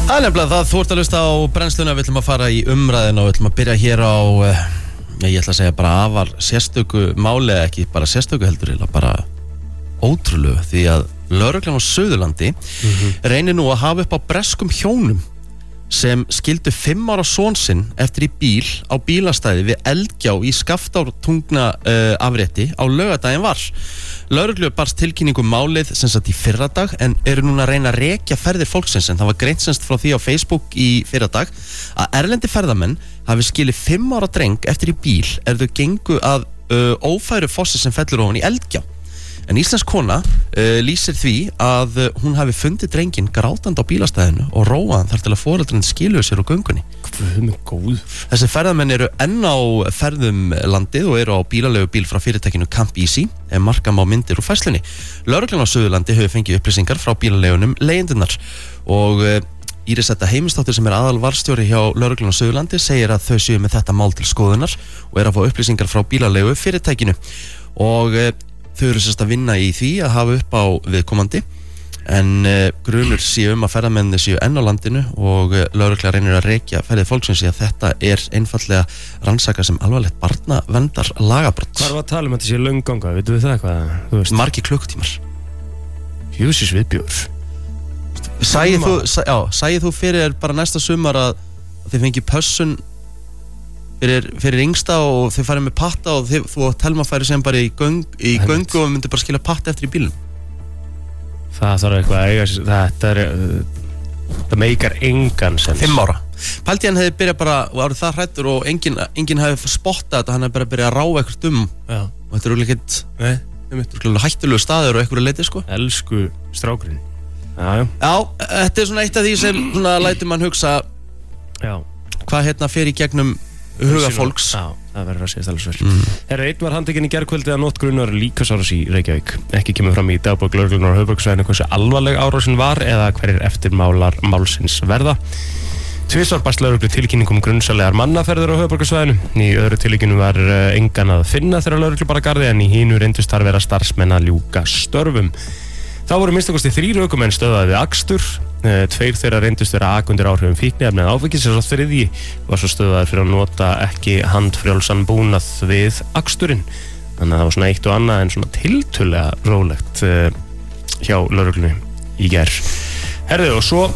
Það er nefnilega það, þú ert að hlusta á brennsluna, við ætlum að fara í umræðina og við ætlum að byrja hér á, ég ætla að segja bara afar sérstöku máli, ekki bara sérstöku heldur, eða bara ótrúlegu, því að lögreglan á Suðurlandi reynir nú að hafa upp á breskum hjónum sem skildu 5 ára son sinn eftir í bíl á bílastæði við Eldgjá í Skaftártungna afrétti á laugardaginn var. Lögreglu barst tilkynningu málið sem sagt í fyrradag en eru núna að reyna að rekja ferðir fólksins en það var greint semst frá því á Facebook í fyrradag að erlendi ferðamenn hafi skilið 5 ára dreng eftir í bíl þau gengu að ófæru fossi sem fellur ofan í Eldgjá. En íslensk kona lýsir því að hún hafi fundið drenginn grátandi á bílastæðinu og róaðan þar til að foreldrinn skiluðu sér á göngunni. Guð minn góður. Þessi ferðamenn eru enn á ferðum landið og eru á bílalegu fra fyrirtækinu Camp Easy ef marka má myndir úr færslunni. Lögreglan á Suðurlandi hefur fengið upplýsingar frá bílalegunum leigjendur og Íris Edda Heimisdóttir sem aðalvarstjóri hjá lögreglan á Suðurlandi segir að þau séu með þetta mál til skoðunar og eru að fá upplýsingar frá bílalegu fyrirtækinu og þau eru sérst að vinna í því að hafa upp á viðkomandi en grunur séu að ferðamenni séu enn á landinu og lögregla reynir að rekja ferðið fólksins í að þetta er einfallega rannsaka sem alvarlegt barnaverndar lagabrott. Hvað var að tala þetta sé löng ganga, veitum við það eitthvað? Margir klukkutímar. Jössis viðbjóður. Sæði þú fyrir bara næsta sumar að þið fengi pössun fyrir yngsta og þið farið með patta og þú og Telma færi sem bara í göngu og myndi bara skila patta eftir í bílum. Það þarf eitthvað að eiga það meikar engan sens. 5 ára. Pældi hann hefði byrjað bara og árið það hrættur og enginn hefði spottað þetta, hann hefði bara byrjað að ráa eitthvað og þetta eru ekkert hættulegu staður og eitthvað leiti sko. Elsku strákurinn. Já, þetta er svona eitt af því sem lætur mann hugsa hvað fer í gegnum huga fólks. Já, það verður að segja alveg sver. Einn var handtekinn í gærkvöldi að nótt grunar líkamsárás í Reykjavík. Ekki kemur fram í dagbók lögreglunnar á höfuðborgarsvæðinu hversu alvarleg árásin var eða hverjir eftirmálar málsins verða. Tvisvar barst lögreglu tilkynning grunsamlegar mannaferðir á höfuðborgarsvæðinu. Í öðru tilkynningum var engan að finna þegar lögreglu bara garði en í hinu reyndust þar vera starfsmenn að ljúka störfum. Þá voru minnstakosti 3 ökumenn stöðvaðir við akstur. 2 þeirra reyndust vera undir áhrifum fíkniefna eða áfengis og 3. var svo stöðvaður fyrir að nota ekki handfrjálsan búnað við aksturinn. Þannig að það var svona eitt og annað en svona tiltölulega rólegt hjá lögreglunni í gær. Herðu og svo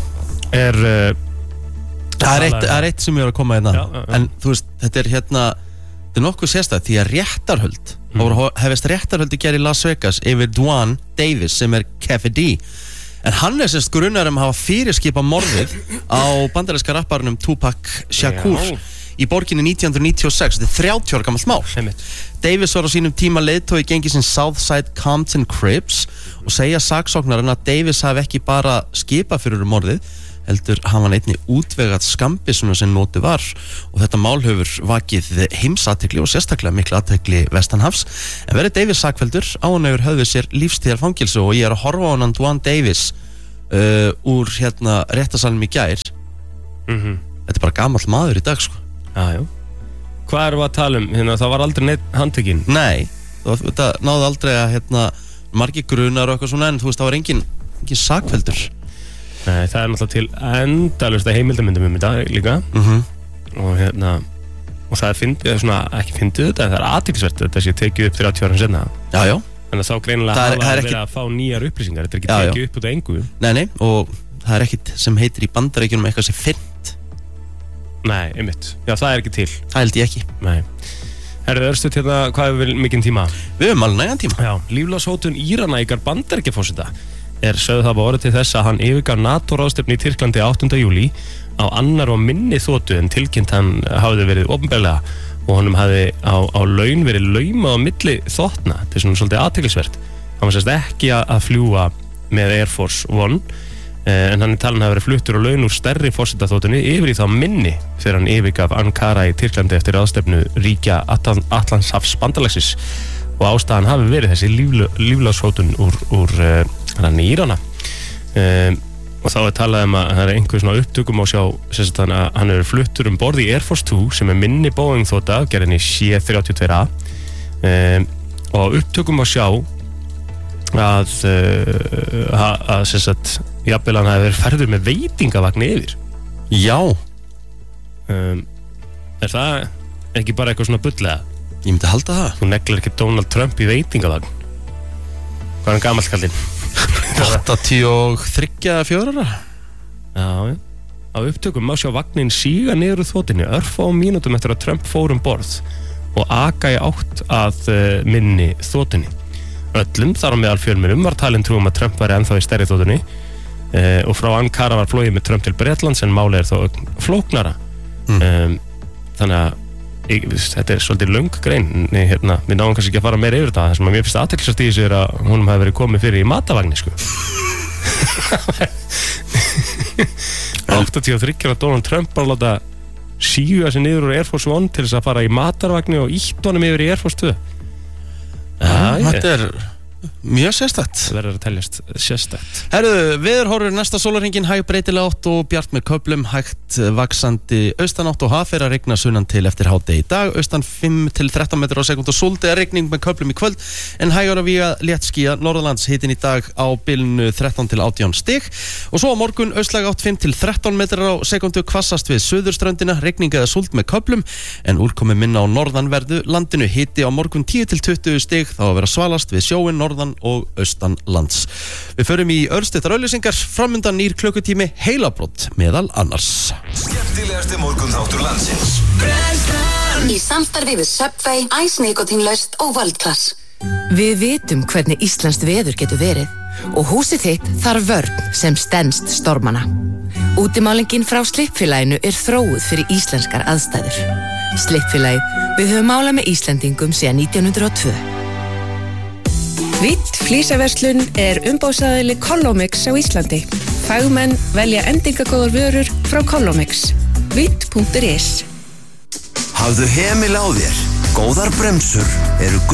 Það er eitt sem ég var að koma hérna. En þú veist, þetta er nokkuð sérstætt því að réttarhöld hefist réttarhöld í gær í Las Vegas yfir Dwan Davis sem Keffe D. En hann sérst grunar að hafa fyrirskipað morðið á bandaríska rapparnum Tupac Shakur í borginni 1996. Þetta er 30 ára gamalt mál. Davis var á sínum tíma leiðtogi gengisins Southside Compton Crips og segja saksóknarinn að Davis hafi ekki bara skipað fyrir morðið heldur hafa hann einnig útvegat skambissuna sem nótu var og þetta mál hefur vakið heimsathygli og sérstaklega mikla athygli vestanhafs en verið Davis sakfelldur á hann hefur höfðið sér lífstíðarfangilsu og ég að horfa á hann Dwan Davis úr réttasalnum í gær Þetta er bara gamall maður í dag sko. Já. Hvað erum við að tala um? Það var aldrei neitt handtekinn? Nei, þetta náði aldrei að margir grunar og eitthvað svona en þú veist það var engin sakfelldur Nei, það er náttúrulega til endalaust að heimildamyndum þetta líka og og það er ekki fyndið þetta en það er athyglisvert að þetta sé tekið upp 30 árum senna. Já. Þannig að þá greinilega hafa verið að fá nýjar upplýsingar. Þetta er ekki tekið upp út af engu. Nei, og það er ekkit sem heitir í Bandaríkjunum eitthvað sem fyrnt. Nei, einmitt. Já, það er ekki til. Það held ég ekki. Nei. Herðu, Örstuð, hvað hefur við mikinn tíma? Við höfum alveg nægan tíma. Já, líflagshótun Írana ykkar Bandaríkjaforseta sögð hafa orðið til þess að hann yfirgaf NATO-ráðstefnu í Tyrklandi 8. júlí á annar og minni þotu en tilkynnt hann hafði verið opinberlega og honum hafði á laun verið laumað á milli þotna. Þetta er svona svolítið athyglisvert. Hann var sérst ekki að fljúga með Air Force One en hann talin hafi verið fluttur á laun úr stærri forsetaþotunni yfir í þá minni þegar hann yfirgaf Ankara í Tyrklandi eftir ráðstefnu ríkja Atlantshafsbandalagsins og ástæðan hafi verið þessi líflagshótun úr Írana og þá talað að það er einhver svona upptökum á sjá að hann er fluttur borð í Air Force 2 sem er minni Boeing þota gerðinni C-32A og upptökum á sjá að jafnvel hann hafi verið ferður með veitingavagni yfir Já, Er það ekki bara eitthvað svona bullega? ég myndi halda það. Þú neglir ekki Donald Trump í veitingavagn. Hvað er hann gamall kallinn? 83-4 ára. Já. Á upptökum má sjá vagnin síga niður úr þotinni örfáum mínútum eftir að Trump fór borð og aka í átt að minni þotinni. Öllum þar á meðal fjölmiðlum var talin trú að Trump væri ennþá í stærri þotinni og frá Ankara var flogið með Trump til Bretlands en málið þó flóknara. Þannig að þetta svolítið löng grein. Við náum kannski ekki að fara meira yfir þetta. Það sem að mér finnst athyglisvert í þessu að honum hafi verið komið fyrir í matavagni, sko. 83 ára Donald Trump bara láta síga sig niður úr Air Force One til þess að fara í matarvagni og ítt honum yfir í Air Force 2. Þetta er mjög sérstakt. Það verður að teljast sérstakt. Herru, veðurhorfur næsta sólarhringinn, hæg breytileg átt og bjart með köflum, hægt vaxandi austanátt og haf að regna sunnan til eftir hádegi í dag, austan 5-13 metrar á sekúndu og súld eða regning með köflum í kvöld, en hægar að víga léttskýjað norðanlands, hitinn í dag á bilinu 13-18 stig og svo á morgun austlæg átt 5-13 metrar á sekúndu, hvassast við suðurströndina, regning eða súld með köflum, en úrkomi minna á norðanverðu landinu, hiti á morgun 10-20 stig, þá að vera svalast við sjóin norðan og austan lands. Við förum í örstuttar auglýsingar, framundan nýr klukkutími heilabrot meðal annars. Skemmtilegasti morgunþáttur landsins. Í samstarfi við Subway, Ice Nikotínlaust og World Class. Við vitum hvernig íslenskt veður getur verið og húsið þitt þarf vörn sem stenst stormana. Útimálingin frá Slippfélaginu þróuð fyrir íslenskar aðstæður. Slippfélagið, við höfum málað með Íslendingum síðan 1902. Vitt flísaverslun umboðsaðili Collomix á Íslandi. Fagmenn velja endingagóðar vörur frá Collomix. Vitt.is. Hafðu hemil á þér. Góðar bremsur eru